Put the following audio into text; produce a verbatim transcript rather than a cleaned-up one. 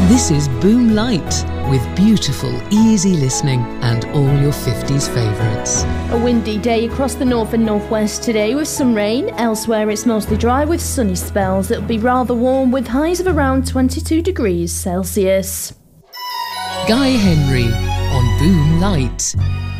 This is Boom Light, with beautiful, easy listening and all your fifties favourites. A windy day across the north and northwest today with some rain. Elsewhere it's mostly dry with sunny spells. It'll be rather warm with highs of around twenty-two degrees Celsius. Guy Henry on Boom Light.